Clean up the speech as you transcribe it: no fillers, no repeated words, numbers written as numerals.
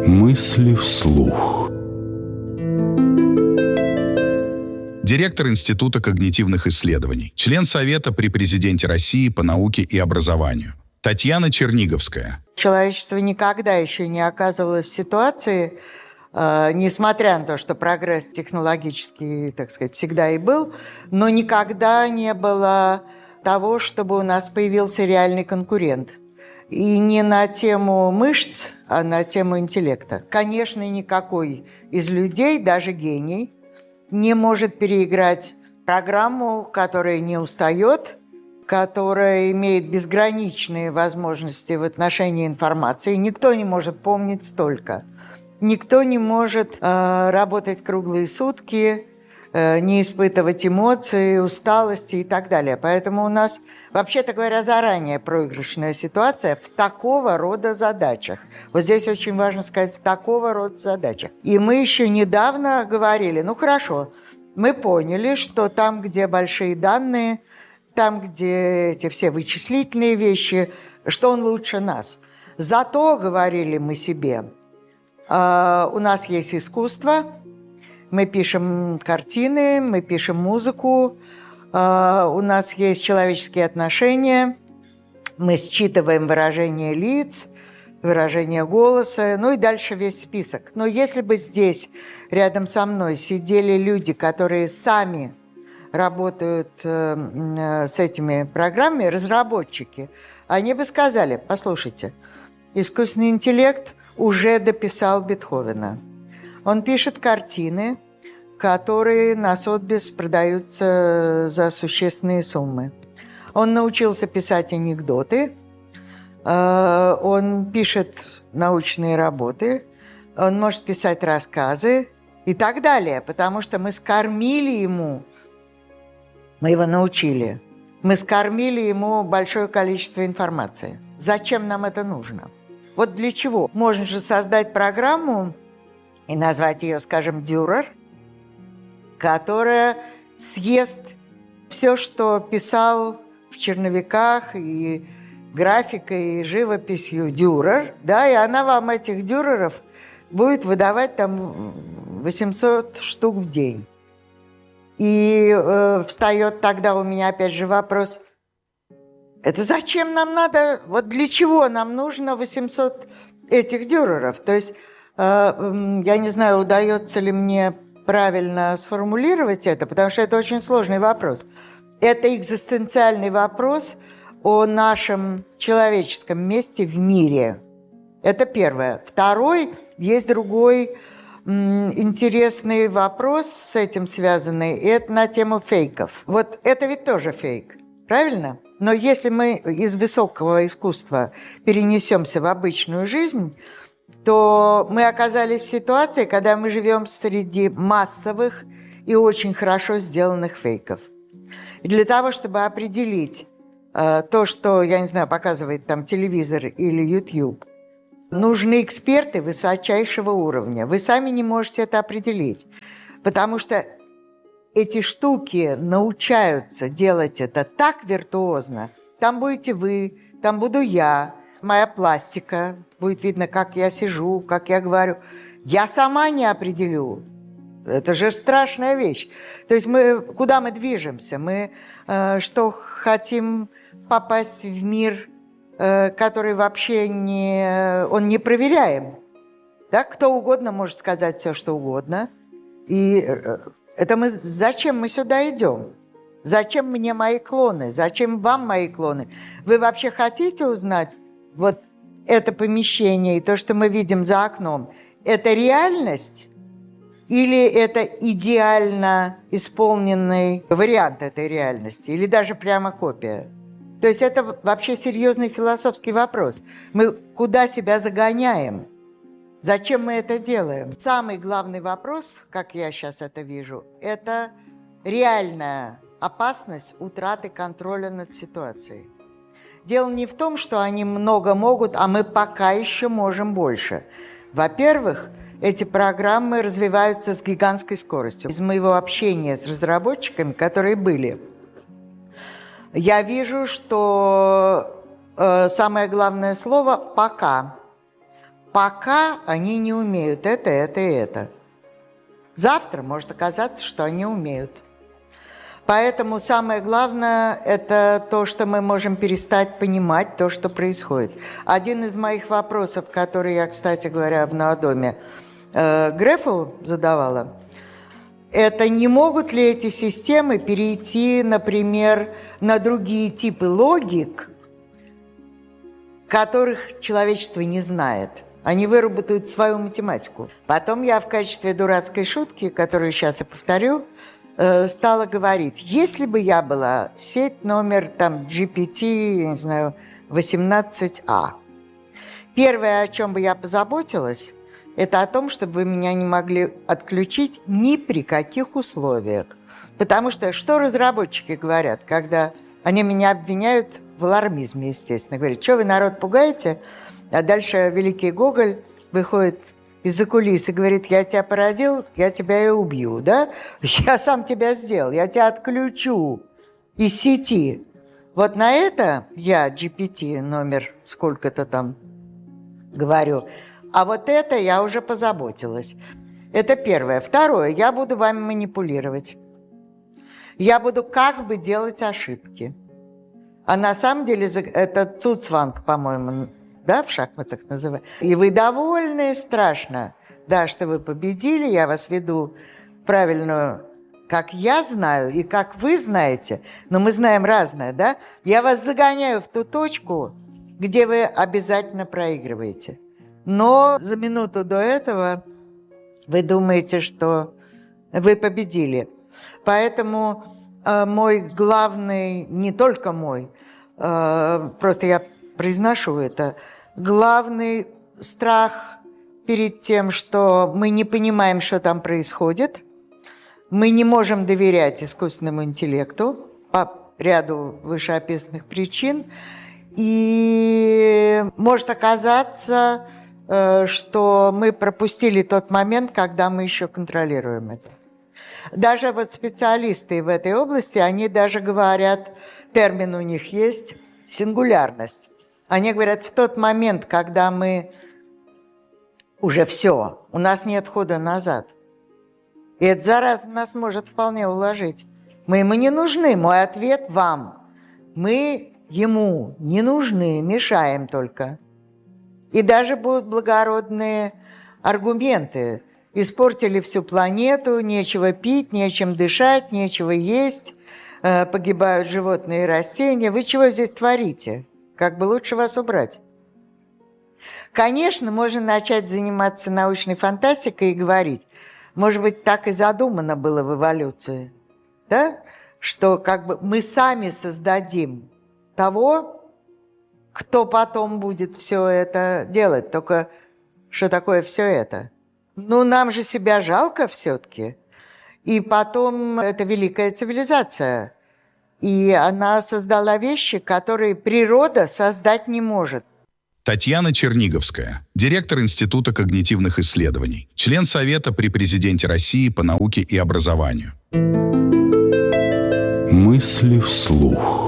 Мысли вслух. Директор Института когнитивных исследований, член Совета при Президенте России по науке и образованию Татьяна Черниговская. Человечество никогда еще не оказывалось в ситуации, несмотря на то, что прогресс технологический, так сказать, всегда и был, но никогда не было того, чтобы у нас появился реальный конкурент. И не на тему мышц, а на тему интеллекта. Конечно, никакой из людей, даже гений, не может переиграть программу, которая не устает, которая имеет безграничные возможности в отношении информации. Никто не может помнить столько. Никто не может работать круглые сутки, не испытывать эмоции, усталости и так далее. Поэтому у нас, вообще-то говоря, заранее проигрышная ситуация в такого рода задачах. Вот здесь очень важно сказать, в такого рода задачах. И мы еще недавно говорили, ну хорошо, мы поняли, что там, где большие данные, там, где эти все вычислительные вещи, что он лучше нас. Зато, говорили мы себе, у нас есть искусство, мы пишем картины, мы пишем музыку, у нас есть человеческие отношения, мы считываем выражение лиц, выражение голоса, ну и дальше весь список. Но если бы здесь рядом со мной сидели люди, которые сами работают с этими программами, разработчики, они бы сказали, послушайте, искусственный интеллект уже дописал Бетховена. Он пишет картины, которые на Сотбис продаются за существенные суммы. Он научился писать анекдоты, он пишет научные работы, он может писать рассказы и так далее, потому что мы скормили ему, мы его научили, мы скормили ему большое количество информации. Зачем нам это нужно? Вот для чего? Можно же создать программу и назвать ее, скажем, Дюрер, которая съест все, что писал в черновиках и графикой, и живописью Дюрер, да, и она вам этих Дюреров будет выдавать там 800 штук в день. И встает тогда у меня опять же вопрос, это зачем нам надо, вот для чего нам нужно 800 этих Дюреров? То есть, я не знаю, удается ли мне правильно сформулировать это, потому что это очень сложный вопрос. Это экзистенциальный вопрос о нашем человеческом месте в мире. Это первое. Второй, есть другой интересный вопрос с этим связанный, и это на тему фейков. Вот это ведь тоже фейк, правильно? Но если мы из высокого искусства перенесемся в обычную жизнь, то мы оказались в ситуации, когда мы живем среди массовых и очень хорошо сделанных фейков. И для того, чтобы определить то, что, я не знаю, показывает там телевизор или YouTube, нужны эксперты высочайшего уровня. Вы сами не можете это определить, потому что эти штуки научаются делать это так виртуозно. Там будете вы, там буду я, моя пластика, будет видно, как я сижу, как я говорю. Я сама не определю. Это же страшная вещь. То есть куда мы движемся? Мы что, хотим попасть в мир, который вообще он не проверяем? Да? Кто угодно может сказать все, что угодно. И зачем мы сюда идем? Зачем мне мои клоны? Зачем вам мои клоны? Вы вообще хотите узнать, вот это помещение и то, что мы видим за окном, это реальность или это идеально исполненный вариант этой реальности, или даже прямо копия? То есть это вообще серьезный философский вопрос. Мы куда себя загоняем? Зачем мы это делаем? Самый главный вопрос, как я сейчас это вижу, это реальная опасность утраты контроля над ситуацией. Дело не в том, что они много могут, а мы пока еще можем больше. Во-первых, эти программы развиваются с гигантской скоростью. Из моего общения с разработчиками, которые были, я вижу, что самое главное слово «пока». пока они не умеют это и это. Завтра может оказаться, что они умеют. Поэтому самое главное – это то, что мы можем перестать понимать то, что происходит. Один из моих вопросов, который я, кстати говоря, в Наодоме Грефу задавала, это не могут ли эти системы перейти, например, на другие типы логик, которых человечество не знает. Они выработают свою математику. Потом я в качестве дурацкой шутки, которую сейчас я повторю, стала говорить, если бы я была сеть номер GPT, я не знаю, 18А, первое, о чем бы я позаботилась, это о том, чтобы вы меня не могли отключить ни при каких условиях. Потому что разработчики говорят, когда они меня обвиняют в алармизме, естественно, говорят, что вы народ пугаете, а дальше великий Гоголь выходит из-за кулис и говорит, я тебя породил, я тебя и убью, да? Я сам тебя сделал, я тебя отключу из сети. Вот на это я GPT номер сколько-то там говорю, а вот это я уже позаботилась. Это первое. Второе, я буду вами манипулировать. Я буду как бы делать ошибки. А на самом деле это цуцванг, по-моему, да, в шахматах называют. И вы довольны, страшно, да, что вы победили, я вас веду в правильную, как я знаю и как вы знаете, но мы знаем разное, да? Я вас загоняю в ту точку, где вы обязательно проигрываете. Но за минуту до этого вы думаете, что вы победили. Поэтому мой главный, не только мой, просто я произношу это, главный страх перед тем, что мы не понимаем, что там происходит, мы не можем доверять искусственному интеллекту по ряду вышеописанных причин, и может оказаться, что мы пропустили тот момент, когда мы еще контролируем это. Даже вот специалисты в этой области, они даже говорят, термин у них есть, сингулярность. Они говорят, в тот момент, когда мы уже все, у нас нет хода назад. И это зараза нас может вполне уложить. Мы ему не нужны, мой ответ вам. Мы ему не нужны, мешаем только. И даже будут благородные аргументы. Испортили всю планету, нечего пить, нечем дышать, нечего есть, погибают животные и растения. Вы чего здесь творите? Как бы лучше вас убрать? Конечно, можно начать заниматься научной фантастикой и говорить, может быть, так и задумано было в эволюции, да? Что как бы мы сами создадим того, кто потом будет все это делать. Только что такое все это? Ну, нам же себя жалко все-таки. И потом это великая цивилизация. И она создала вещи, которые природа создать не может. Татьяна Черниговская, директор Института когнитивных исследований, член Совета при Президенте России по науке и образованию. Мысли вслух.